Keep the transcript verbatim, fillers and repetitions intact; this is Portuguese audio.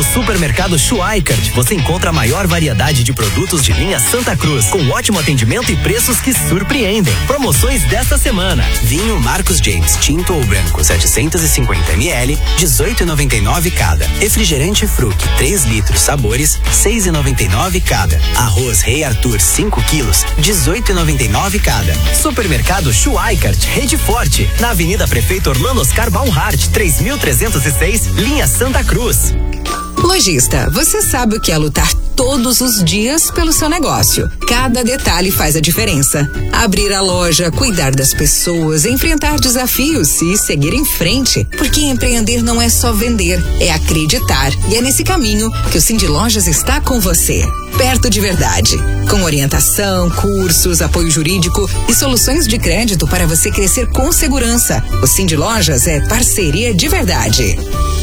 Supermercado Schweikart você encontra a maior variedade de produtos de linha Santa Cruz, com ótimo atendimento e preços que surpreendem. Promoções desta semana: vinho Marcos James tinto ou branco setecentos e cinquenta mililitros, dezoito e noventa e nove cada. Refrigerante Fruc três litros sabores, seis e noventa e nove cada. Arroz Rei Arthur cinco quilos, dezoito e noventa e nove cada. Supermercado Schweikart Rede Forte, na Avenida Prefeito Orlando Oscar Baumhart, três mil trezentos e seis, linha Santa Cruz. Lojista, você sabe o que é lutar todos os dias pelo seu negócio. Cada detalhe faz a diferença. Abrir a loja, cuidar das pessoas, enfrentar desafios e seguir em frente. Porque empreender não é só vender, é acreditar. E é nesse caminho que o Cindy Lojas está com você. Perto de verdade. Com orientação, cursos, apoio jurídico e soluções de crédito para você crescer com segurança. O Cindy Lojas é parceria de verdade.